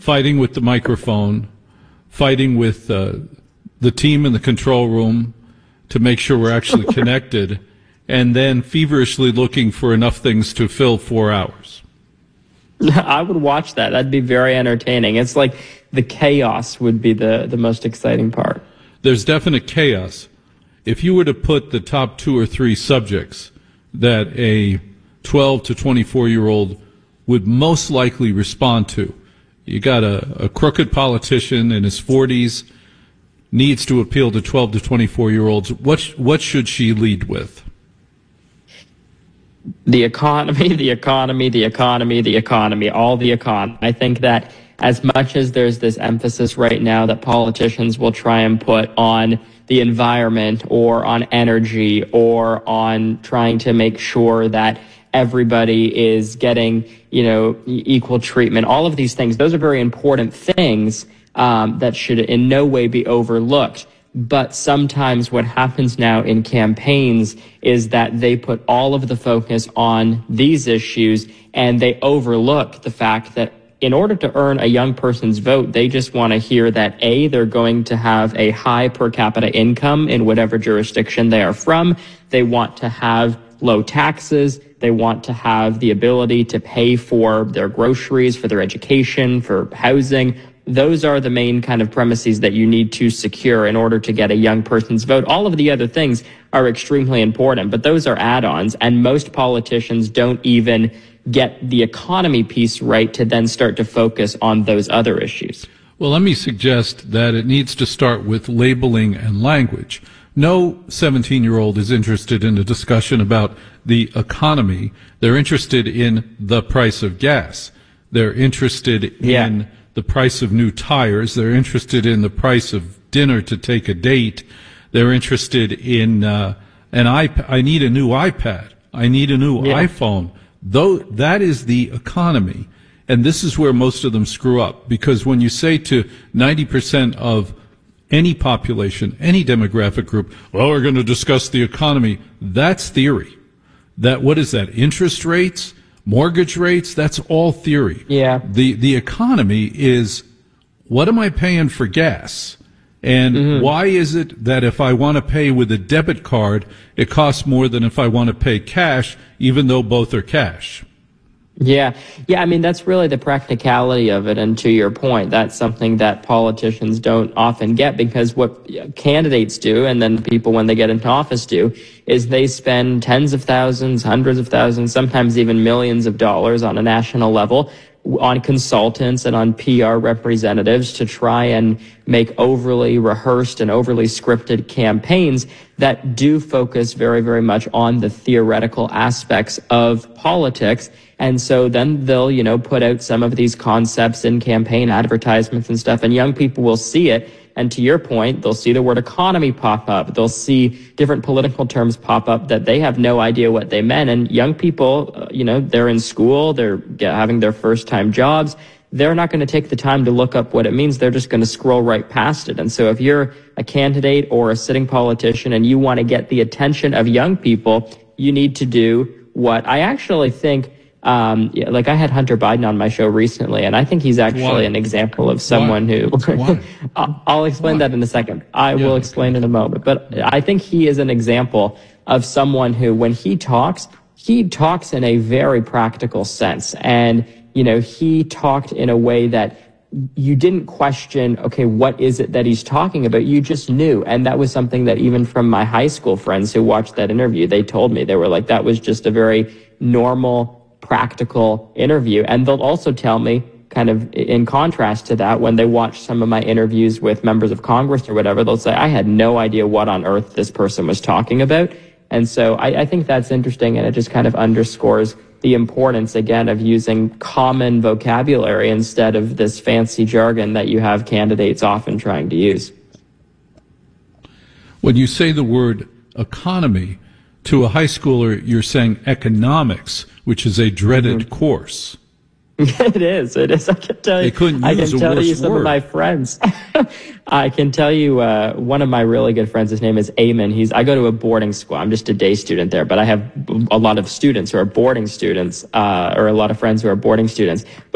fighting with the microphone, fighting with the team in the control room to make sure we're actually connected, and then feverishly looking for enough things to fill 4 hours. I would watch that. That'd be very entertaining. It's like the chaos would be the most exciting part. There's definite chaos. If you were to put the top 2 or 3 subjects that a 12 to 24-year-old would most likely respond to, you got a crooked politician in his 40s, needs to appeal to 12 to 24-year-olds. What should she lead with? The economy, the economy, the economy, the economy, all the economy. I think that as much as there's this emphasis right now that politicians will try and put on the environment or on energy or on trying to make sure that everybody is getting, equal treatment, all of these things, those are very important things that should in no way be overlooked. But sometimes what happens now in campaigns is that they put all of the focus on these issues and they overlook the fact that in order to earn a young person's vote, they just want to hear that A, they're going to have a high per capita income in whatever jurisdiction they are from. They want to have low taxes. They want to have the ability to pay for their groceries, for their education, for housing. Those are the main kind of premises that you need to secure in order to get a young person's vote. All of the other things are extremely important, but those are add-ons, and most politicians don't even get the economy piece right to then start to focus on those other issues. Well, let me suggest that it needs to start with labeling and language. No 17-year-old is interested in a discussion about the economy. They're interested in the price of gas. They're interested in the price of new tires. They're interested in the price of dinner to take a date. They're interested in I need a new iPad. I need a new iPhone. Though that is the economy. And this is where most of them screw up, because when you say to 90% of any population, any demographic group, well, we're going to discuss the economy, that's theory. What is that? Interest rates? Mortgage rates, that's all theory. Yeah. The economy is, what am I paying for gas? And why is it that if I want to pay with a debit card, it costs more than if I want to pay cash, even though both are cash? Yeah. I mean, that's really the practicality of it. And to your point, that's something that politicians don't often get, because what candidates do, and then people when they get into office do, is they spend tens of thousands, hundreds of thousands, sometimes even millions of dollars on a national level on consultants and on PR representatives to try and make overly rehearsed and overly scripted campaigns that do focus very, very much on the theoretical aspects of politics. And so then they'll, put out some of these concepts in campaign advertisements and stuff, and young people will see it. And to your point, they'll see the word economy pop up. They'll see different political terms pop up that they have no idea what they meant. And young people, they're in school, they're having their first time jobs. They're not going to take the time to look up what it means. They're just going to scroll right past it. And so if you're a candidate or a sitting politician and you want to get the attention of young people, you need to do what I actually think, like I had Hunter Biden on my show recently, and I think he's actually an example of someone who, I'll explain that in a second. I will explain in a moment. But I think he is an example of someone who, when he talks in a very practical sense. And, he talked in a way that you didn't question, okay, what is it that he's talking about? You just knew. And that was something that even from my high school friends who watched that interview, they told me, they were like, that was just a very normal, practical interview. And they'll also tell me, kind of in contrast to that, when they watch some of my interviews with members of Congress or whatever, they'll say, I had no idea what on earth this person was talking about. And so I think that's interesting, and it just kind of underscores the importance, again, of using common vocabulary instead of this fancy jargon that you have candidates often trying to use. When you say the word economy to a high schooler, you're saying economics, which is a dreaded course. It is. I can tell you. They couldn't use a worse word. Some of my friends. I can tell you one of my really good friends. His name is Eamon. I go to a boarding school. I'm just a day student there, but I have a lot of students who are boarding students, or a lot of friends who are boarding students.